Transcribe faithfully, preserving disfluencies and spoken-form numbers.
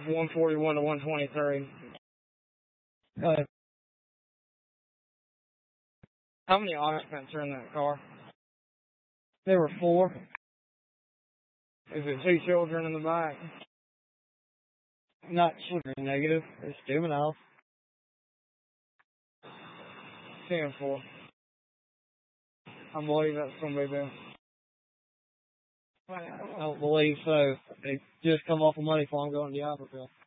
one forty-one to one twenty-three. Go ahead. How many occupants are in that car? There were four. Is it two children in the back? Not children, negative. It's juveniles. ten four. I believe that's going to be them. I don't believe so. They just come off of money farm going to the Albertville.